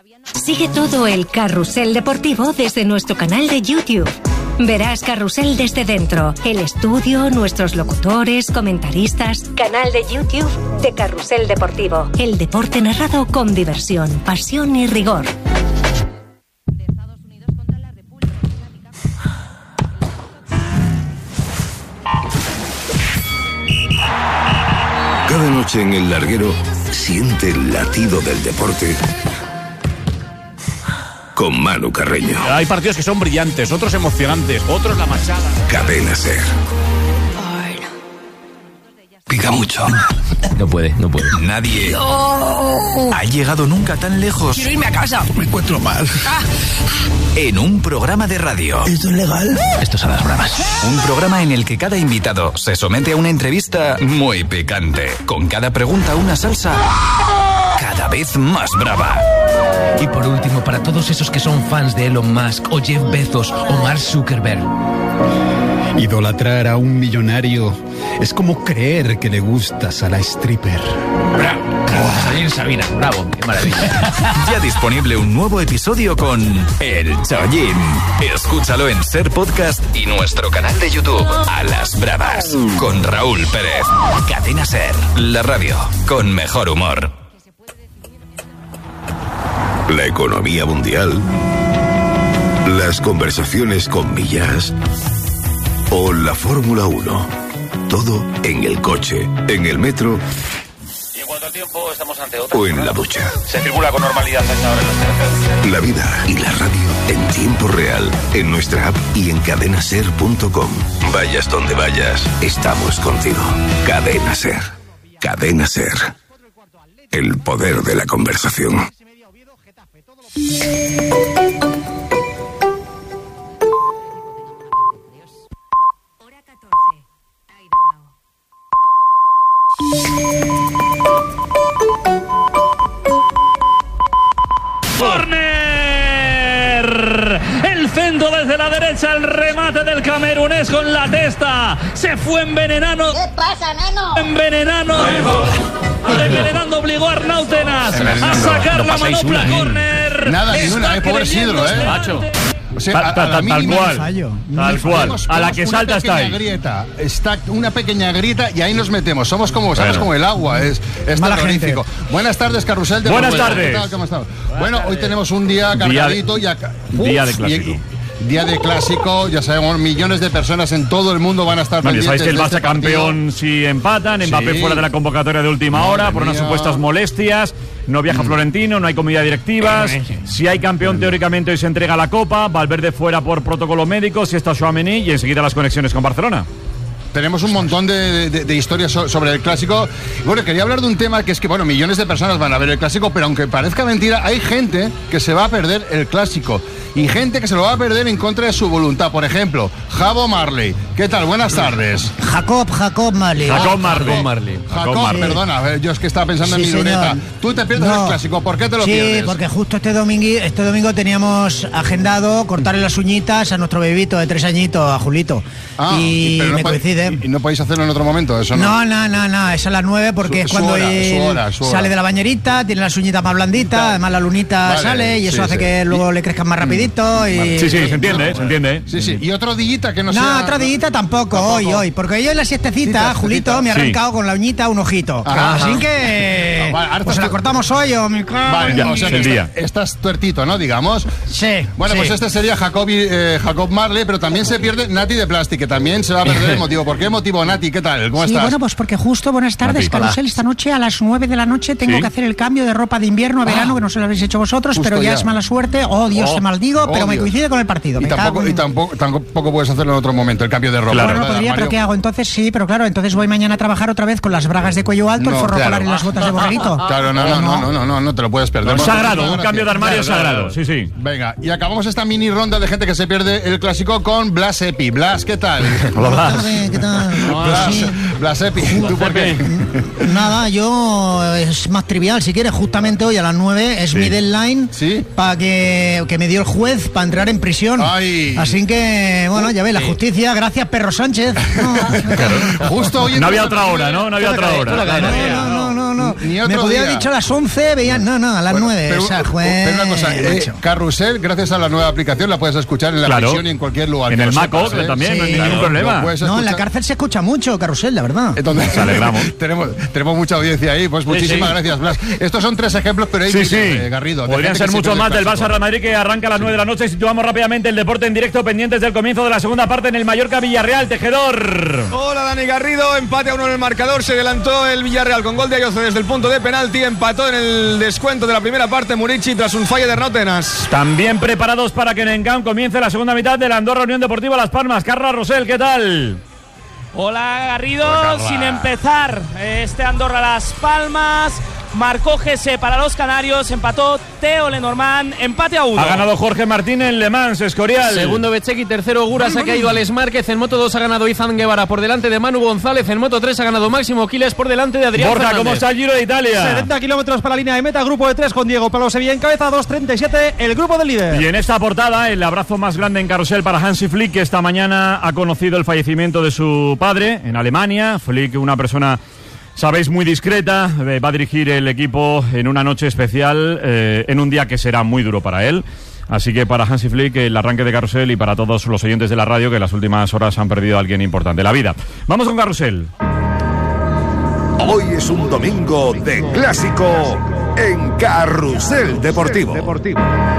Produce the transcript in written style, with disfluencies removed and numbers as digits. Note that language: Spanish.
Sigue todo el carrusel deportivo desde nuestro canal de YouTube. Verás Carrusel desde dentro, el estudio, nuestros locutores, comentaristas. Canal de YouTube de Carrusel Deportivo. El deporte narrado con diversión, pasión y rigor. Cada noche en el larguero siente el latido del deporte con Manu Carreño. Hay partidos que son brillantes, otros emocionantes, otros la machada. Cadena SER. Pica mucho. No puede. Nadie ha llegado nunca tan lejos. Quiero irme a casa. Me encuentro mal. En un programa de radio. ¿Esto es legal? Esto es a las bravas. Un programa en el que cada invitado se somete a una entrevista muy picante. Con cada pregunta una salsa cada vez más brava. Y por último, para todos esos que son fans de Elon Musk o Jeff Bezos o Mark Zuckerberg. Idolatrar a un millonario es como creer que le gustas a la stripper. Bravo. Sabina, bravo, qué maravilla. Ya disponible un nuevo episodio con El Chollín. Escúchalo en SER Podcast y nuestro canal de YouTube A las Bravas con Raúl Pérez. Cadena SER, la radio con mejor humor. La economía mundial, las conversaciones con Millas o la Fórmula 1. Todo en el coche, en el metro. Y en cuanto al tiempo, estamos ante otra. O en la ducha. Se circula con normalidad a esta hora en los terrenos. La vida y la radio en tiempo real, en nuestra app y en cadenaser.com. Vayas donde vayas, estamos contigo. Cadena SER. Cadena SER. El poder de la conversación. Hora 14. Aidabao. ¡Corner! El centro desde la derecha, el remate del camerunés con la testa. Se fue envenenando. ¿Qué pasa, nano? Envenenando, obligó a Arnautenas a sacar la manopla. Córner. Nada, ni una, pobre Isidro, macho. O sea, Tal cual. A la que salta está ahí. Está una pequeña grieta y ahí nos metemos. Somos como el agua. Es terrorífico. Buenas tardes, Carrusel. Buenas tardes. ¿Qué tal? ¿Cómo estás? Bueno, hoy tenemos un día cargadito. Día de clásico. Día de clásico, ya sabemos, millones de personas en todo el mundo van a estar pendientes. Sabéis que el Barça campeón si empatan, Mbappé fuera de la convocatoria de última hora por unas supuestas molestias, no viaja Florentino, no hay comida directivas, si hay campeón teóricamente hoy se entrega la Copa, Valverde fuera por protocolo médico, si está Tchouaméni y enseguida las conexiones con Barcelona. Tenemos un montón de historias sobre el clásico. Bueno, quería hablar de un tema que es que, bueno, millones de personas van a ver el clásico, pero aunque parezca mentira, hay gente que se va a perder el clásico y gente que se lo va a perder en contra de su voluntad. Por ejemplo, Javo Marley. ¿Qué tal? Buenas tardes. Jacob Marley. Jacob, perdona, yo es que estaba pensando en mi luneta. Tú te pierdes el clásico, ¿por qué te lo pierdes? Sí, porque justo este domingo teníamos agendado cortarle las uñitas a nuestro bebito de 3 añitos, a Julito. Y me coincide. ¿Y no podéis hacerlo en otro momento? Eso no. No, es a las 9 porque es cuando su hora. Sale de la bañerita, tiene las uñitas más blanditas, además la lunita sale y eso hace que luego le crezcan más rapidito. Y... Sí, se entiende. Sí. Y otro dillita que no sea... No, otro dillita tampoco, hoy. Porque yo en la siestecita, Julito, me ha arrancado con la uñita un ojito. Así que... pues la cortamos hoy o mi... Vale, o sea que estás tuertito, ¿no? Digamos. Sí. Bueno, pues este sería Jacob Marley, pero también se pierde Nati de Plastic, que también se va a perder el motivo. ¿Por qué motivo, Nati? ¿Qué tal? ¿Cómo estás? Bueno, pues porque justo, buenas tardes, Nati, Carrusel, esta noche a las 9 de la noche tengo que hacer el cambio de ropa de invierno a verano, que no se lo habéis hecho vosotros, pero ya es mala suerte. Oh, Dios, te maldigo, pero me coincide con el partido. Y tampoco puedes hacerlo en otro momento, el cambio de ropa. Claro. Bueno, podría, pero ¿qué hago? Entonces sí, pero claro, entonces voy mañana a trabajar otra vez con las bragas de cuello alto, el forro polar y las botas de borreguito. Claro, no te lo puedes perder. Sagrado, un cambio de armario sagrado. Sí. Venga, y acabamos esta mini ronda de gente que se pierde el clásico con Blas Epi. Blas, ¿qué tal? Hola, Blas. ¿Qué tal? Blas Epi, ¿tú por qué? Nada, yo es más trivial, si quieres, justamente hoy a las 9 es mi deadline para que me dio el juez para entrar en prisión. Así que, bueno, ya ves, la justicia, gracias Perro Sánchez. Justo hoy no había otra hora, ¿no? No había otra hora. no. Ni otro Me podía haber día. dicho a las 11, veían, no, a las 9. Pero, o sea, pero una cosa, macho. Carrusel, gracias a la nueva aplicación, la puedes escuchar en la prisión y en cualquier lugar. En el Mac Mac también, no hay ningún problema. No, en la cárcel se escucha mucho, Carrusel, la verdad. Entonces, nos alegramos. tenemos mucha audiencia ahí, pues muchísimas gracias, Blas. Estos son 3 ejemplos, pero hay Garrido. Podrían ser muchos más del Barça Real Madrid, que arranca a las 9 de la noche. Situamos rápidamente el deporte en directo, pendientes del comienzo de la segunda parte en el Mallorca Villarreal. Tejedor. Hola, Dani Garrido. Empate a 1 en el marcador. Se adelantó el Villarreal con gol de Ayoce desde el punto de penalti. Empató en el descuento de la primera parte Murici tras un fallo de Rótenas. También preparados para que en Encamp comience la segunda mitad de la Andorra Unión Deportiva Las Palmas. Carla Rosell, ¿qué tal? Hola Garrido, sin empezar este Andorra Las Palmas. Marcó Gese para los canarios, empató Teo Lenormand, empate a 1. Ha ganado Jorge Martín en Le Mans, Escorial. Segundo Bechequi, tercero Guras, ha caído Alex Márquez. En Moto 2 ha ganado Izan Guevara por delante de Manu González. En Moto 3 ha ganado Máximo Quiles por delante de Adrián Borja, Fernández. ¿cómo está el Giro de Italia? 70 kilómetros para la línea de meta, grupo de 3 con Diego Pablo Sevilla en cabeza, 2.37 el grupo del líder. Y en esta portada, el abrazo más grande en carrusel para Hansi Flick, que esta mañana ha conocido el fallecimiento de su padre en Alemania. Flick, una persona, sabéis, muy discreta, va a dirigir el equipo en una noche especial, en un día que será muy duro para él. Así que para Hansi Flick, el arranque de Carrusel, y para todos los oyentes de la radio que en las últimas horas han perdido a alguien importante. La vida. Vamos con Carrusel. Hoy es un domingo de clásico en Carrusel Deportivo.